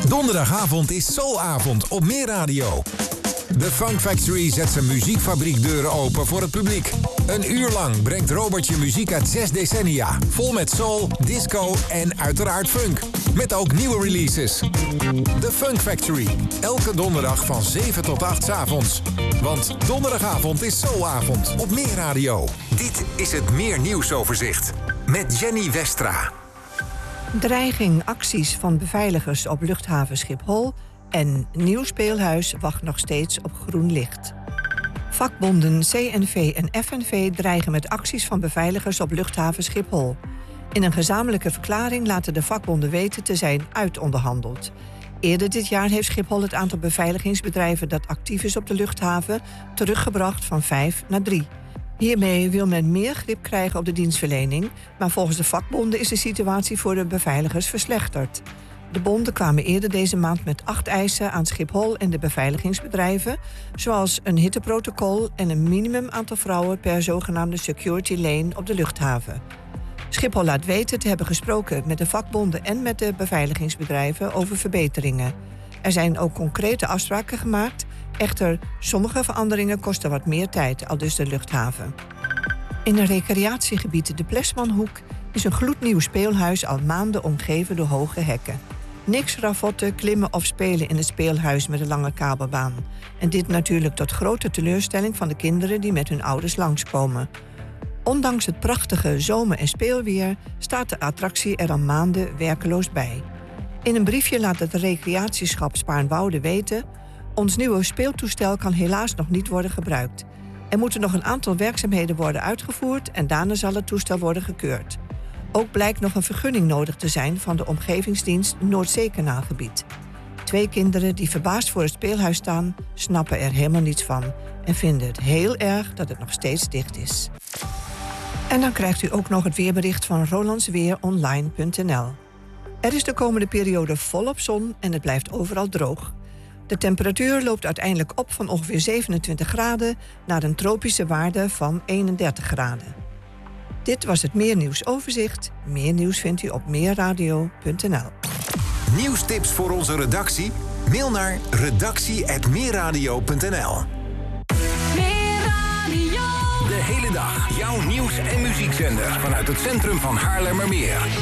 Donderdagavond is Soulavond op Meer Radio. De Funk Factory zet zijn muziekfabriekdeuren open voor het publiek. Een uur lang brengt Robert je muziek uit 6 decennia. Vol met soul, disco en uiteraard funk. Met ook nieuwe releases. De Funk Factory. Elke donderdag van 7 tot 8 's avonds. Want donderdagavond is Soulavond op Meer Radio. Dit is het Meer Nieuwsoverzicht. Met Jenny Westra. Dreiging acties van beveiligers op luchthaven Schiphol en nieuw speelhuis wacht nog steeds op groen licht. Vakbonden CNV en FNV dreigen met acties van beveiligers op luchthaven Schiphol. In een gezamenlijke verklaring laten de vakbonden weten te zijn uitonderhandeld. Eerder dit jaar heeft Schiphol het aantal beveiligingsbedrijven dat actief is op de luchthaven teruggebracht van 5 naar 3. Hiermee wil men meer grip krijgen op de dienstverlening, maar volgens de vakbonden is de situatie voor de beveiligers verslechterd. De bonden kwamen eerder deze maand met 8 eisen aan Schiphol en de beveiligingsbedrijven, zoals een hitteprotocol en een minimum aantal vrouwen per zogenaamde security lane op de luchthaven. Schiphol laat weten te hebben gesproken met de vakbonden en met de beveiligingsbedrijven over verbeteringen. Er zijn ook concrete afspraken gemaakt. Echter, sommige veranderingen kosten wat meer tijd, aldus de luchthaven. In een recreatiegebied de Plesmanhoek is een gloednieuw speelhuis al maanden omgeven door hoge hekken. Niks ravotten, klimmen of spelen in het speelhuis met een lange kabelbaan. En dit natuurlijk tot grote teleurstelling van de kinderen die met hun ouders langskomen. Ondanks het prachtige zomer- en speelweer staat de attractie er al maanden werkeloos bij. In een briefje laat het recreatieschap Spaarnwoude weten: ons nieuwe speeltoestel kan helaas nog niet worden gebruikt. Er moeten nog een aantal werkzaamheden worden uitgevoerd en daarna zal het toestel worden gekeurd. Ook blijkt nog een vergunning nodig te zijn van de omgevingsdienst Noordzeekanaalgebied. 2 kinderen die verbaasd voor het speelhuis staan, snappen er helemaal niets van en vinden het heel erg dat het nog steeds dicht is. En dan krijgt u ook nog het weerbericht van rolandsweeronline.nl. Er is de komende periode volop zon en het blijft overal droog. De temperatuur loopt uiteindelijk op van ongeveer 27 graden naar een tropische waarde van 31 graden. Dit was het Meer Nieuwsoverzicht. Meer nieuws vindt u op meerradio.nl. Nieuwstips voor onze redactie? Mail naar redactie@meerradio.nl. De hele dag jouw nieuws- en muziekzender vanuit het centrum van Haarlemmermeer.